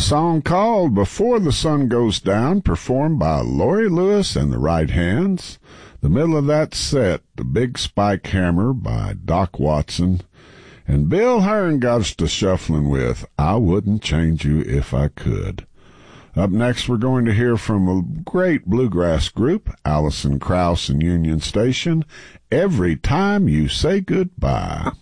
song called Before the Sun Goes Down, performed by Laurie Lewis and the Right Hands. The middle of that set, The Big Spike Hammer by Doc Watson. And Bill Hearn got us to shuffling with I Wouldn't Change You If I Could. Up next, we're going to hear from a great bluegrass group, Alison Krauss and Union Station, Every Time You Say Goodbye.